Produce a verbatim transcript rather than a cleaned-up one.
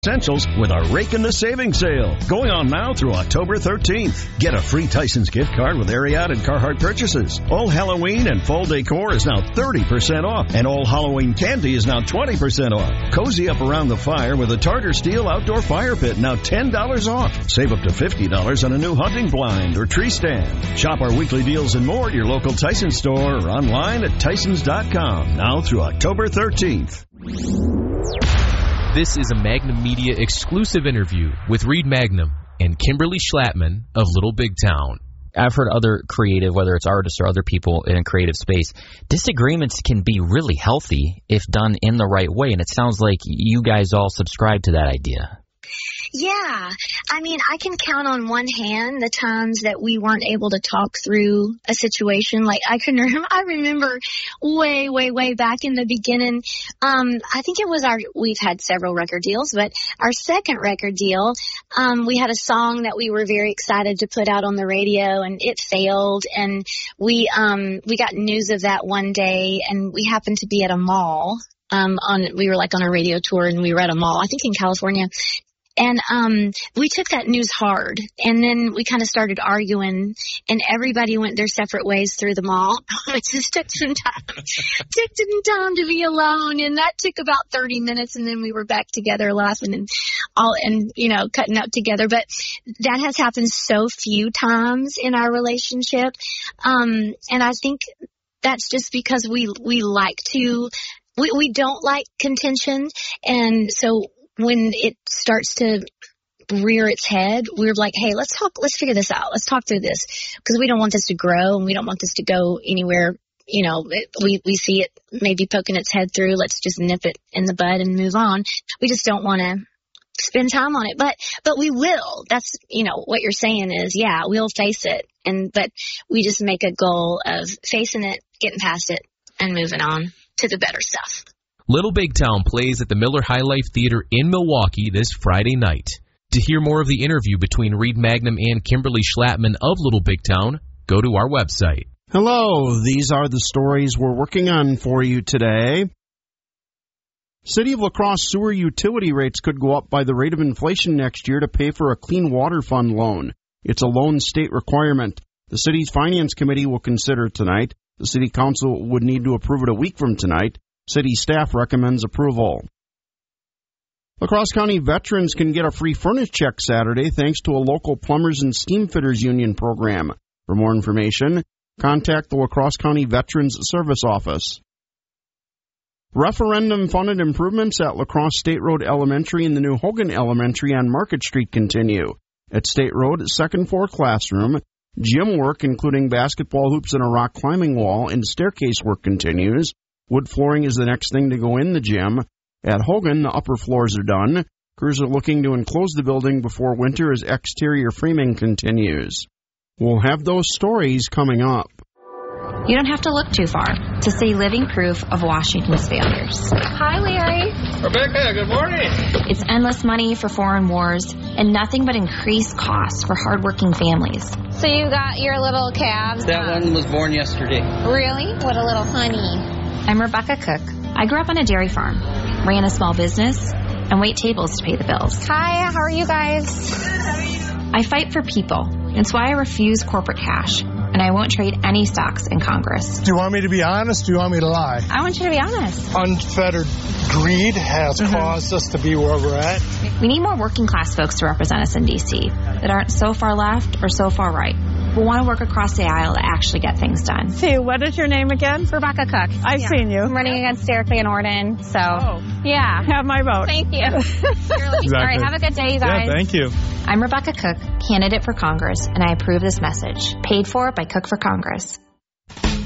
Essentials with our Rake in the Savings Sale. Going on now through October thirteenth. Get a free Tyson's gift card with Ariat and Carhartt purchases. All Halloween and fall decor is now thirty percent off. And all Halloween candy is now twenty percent off. Cozy up around the fire with a Tartar Steel outdoor fire pit, now ten dollars off. Save up to fifty dollars on a new hunting blind or tree stand. Shop our weekly deals and more at your local Tyson store or online at Tysons dot com. Now through October thirteenth. This is a Magnum Media exclusive interview with Reed Magnum and Kimberly Schlattman of Little Big Town. I've heard other creative, whether it's artists or other people in a creative space, disagreements can be really healthy if done in the right way, and it sounds like you guys all subscribe to that idea. Yeah. I mean, I can count on one hand the times that we weren't able to talk through a situation. Like, I can remember, I remember way, way, way back in the beginning. Um, I think it was our, we've had several record deals, but our second record deal, um, we had a song that we were very excited to put out on the radio, and it failed. And we, um, we got news of that one day, and we happened to be at a mall. Um, on, we were like on a radio tour, and we were at a mall, I think in California. And um we took that news hard, and then we kind of started arguing, and everybody went their separate ways through the mall. It just took some time, took some time to be alone, and that took about thirty minutes, and then we were back together laughing and all, and you know, cutting up together. But that has happened so few times in our relationship, um, and I think that's just because we we like to, we we don't like contention, and so when it starts to rear its head, we're like, hey, let's talk, let's figure this out. Let's talk through this, because we don't want this to grow, and we don't want this to go anywhere. You know, it, we, we see it maybe poking its head through. Let's just nip it in the bud and move on. We just don't want to spend time on it, but, but we will. That's, you know, what you're saying is, yeah, we'll face it. And, but we just make a goal of facing it, getting past it, and moving on to the better stuff. Little Big Town plays at the Miller High Life Theater in Milwaukee this Friday night. To hear more of the interview between Reed Magnum and Kimberly Schlattman of Little Big Town, go to our website. Hello, these are the stories we're working on for you today. City of La Crosse sewer utility rates could go up by the rate of inflation next year to pay for a Clean Water Fund loan. It's a loan state requirement. The city's finance committee will consider it tonight. The city council would need to approve it a week from tonight. City staff recommends approval. La Crosse County veterans can get a free furnace check Saturday thanks to a local plumbers and steam fitters union program. For more information, contact the La Crosse County Veterans Service Office. Referendum-funded improvements at La Crosse State Road Elementary and the new Hogan Elementary on Market Street continue. At State Road, second floor classroom, gym work including basketball hoops and a rock climbing wall and staircase work continues. Wood flooring is the next thing to go in the gym. At Hogan, the upper floors are done. Crews are looking to enclose the building before winter as exterior framing continues. We'll have those stories coming up. You don't have to look too far to see living proof of Washington's failures. Hi, Larry. Rebecca, good morning. It's endless money for foreign wars and nothing but increased costs for hardworking families. So you got your little calves? That um, one was born yesterday. Really? What a little honey. I'm Rebecca Cook. I grew up on a dairy farm, ran a small business, and wait tables to pay the bills. Hi, how are you guys? I fight for people. It's why I refuse corporate cash, and I won't trade any stocks in Congress. Do you want me to be honest? Do you want me to lie? I want you to be honest. Unfettered greed has mm-hmm. caused us to be where we're at. We need more working class folks to represent us in D C that aren't so far left or so far right. We want to work across the aisle to actually get things done. See, what is your name again? Rebecca Cook. I've yeah. seen you. I'm running against Derek Van Orden, so oh. yeah. Have my vote. Thank you. Exactly. All right, have a good day, you guys. Yeah, thank you. I'm Rebecca Cook, candidate for Congress, and I approve this message. Paid for by Cook for Congress.